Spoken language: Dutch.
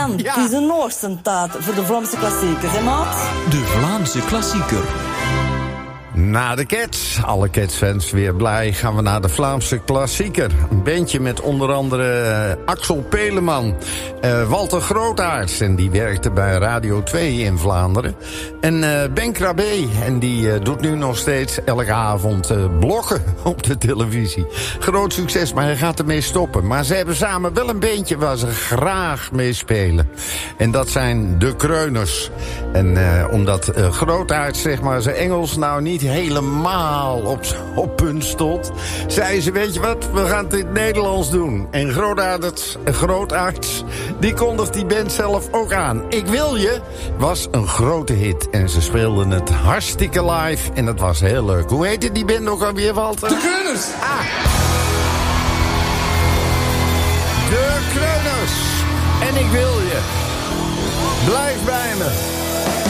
En Ja. het is een oorstentijd voor de Vlaamse klassiekers, hè maat? De Vlaamse klassieker. Na de Cats, alle Cats-fans weer blij, gaan we naar de Vlaamse klassieker. Een bandje met onder andere Axel Peleman, Walter Grootaerts, en die werkte bij Radio 2 in Vlaanderen. En Ben Krabbe, en die doet nu nog steeds elke avond blokken op de televisie. Groot succes, maar hij gaat ermee stoppen. Maar ze hebben samen wel een bandje waar ze graag mee spelen. En dat zijn de Kreuners. En omdat Grootaerts, zeg maar, zijn Engels nou niet helemaal op punt stond, zei ze, weet je wat, we gaan het in het Nederlands doen. En Grootaerts, die kondigt die band zelf ook aan. Ik wil je was een grote hit. En ze speelden het hartstikke live. En dat was heel leuk. Hoe heette die band ook alweer, Walter? De Kreuners! De Kreuners. En ik wil je. Blijf bij me.